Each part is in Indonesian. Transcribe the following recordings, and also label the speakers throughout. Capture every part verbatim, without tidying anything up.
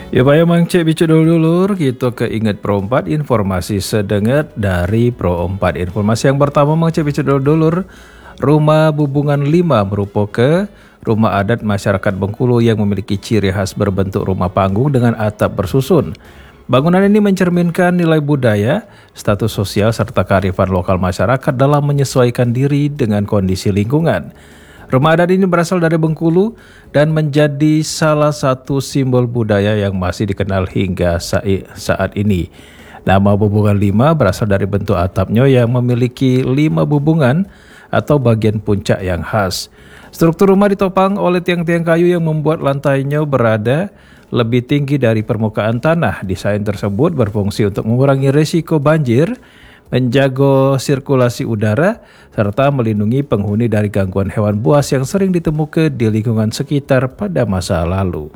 Speaker 1: Ya Pak Emang cek bicu dulur, gitu keinget Pro empat informasi sedenget dari Pro empat. Informasi yang pertama Mang cek bicu dulur, Rumah Bubungan lima merupakan rumah adat masyarakat Bengkulu yang memiliki ciri khas berbentuk rumah panggung dengan atap bersusun. Bangunan ini mencerminkan nilai budaya, status sosial, serta kearifan lokal masyarakat dalam menyesuaikan diri dengan kondisi lingkungan. Rumah adat ini berasal dari Bengkulu dan menjadi salah satu simbol budaya yang masih dikenal hingga saat ini. Nama Bubungan lima berasal dari bentuk atapnya yang memiliki lima bubungan atau bagian puncak yang khas. Struktur rumah ditopang oleh tiang-tiang kayu yang membuat lantainya berada lebih tinggi dari permukaan tanah. Desain tersebut berfungsi untuk mengurangi risiko banjir, menjaga sirkulasi udara, serta melindungi penghuni dari gangguan hewan buas yang sering ditemukan di lingkungan sekitar pada masa lalu.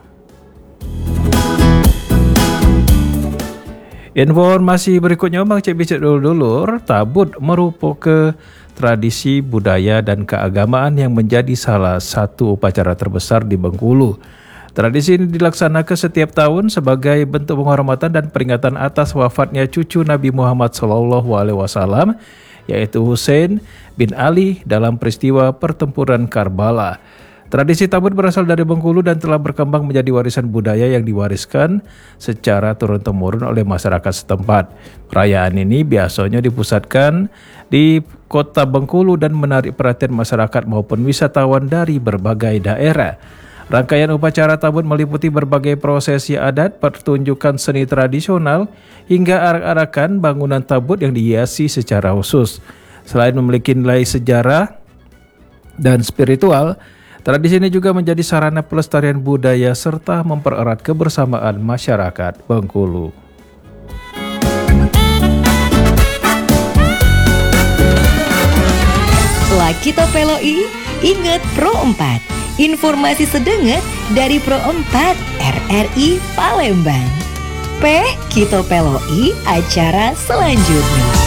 Speaker 1: Informasi berikutnya Mang cek bicek dulur, tabut merupakan tradisi budaya dan keagamaan yang menjadi salah satu upacara terbesar di Bengkulu. Tradisi ini dilaksanakan setiap tahun sebagai bentuk penghormatan dan peringatan atas wafatnya cucu Nabi Muhammad shallallahu alaihi wasallam, yaitu Husain bin Ali dalam peristiwa pertempuran Karbala. Tradisi tabut berasal dari Bengkulu dan telah berkembang menjadi warisan budaya yang diwariskan secara turun-temurun oleh masyarakat setempat. Perayaan ini biasanya dipusatkan di kota Bengkulu dan menarik perhatian masyarakat maupun wisatawan dari berbagai daerah. Rangkaian upacara tabut meliputi berbagai prosesi adat, pertunjukan seni tradisional, hingga arak-arakan bangunan tabut yang dihiasi secara khusus. Selain memiliki nilai sejarah dan spiritual, tradisi ini juga menjadi sarana pelestarian budaya serta mempererat kebersamaan masyarakat Bengkulu.
Speaker 2: Laki Topeloi, ingat Pro empat. Informasi sedenget dari Pro empat R R I Palembang. P Kito Peloi acara selanjutnya.